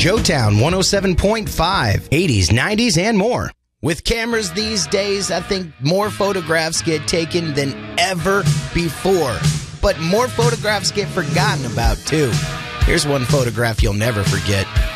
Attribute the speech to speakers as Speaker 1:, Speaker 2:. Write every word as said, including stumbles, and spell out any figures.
Speaker 1: Joetown one oh seven point five, eighties, nineties, and more. With cameras these days, I think more photographs get taken than ever before. But more photographs get forgotten about, too. Here's one photograph you'll never forget.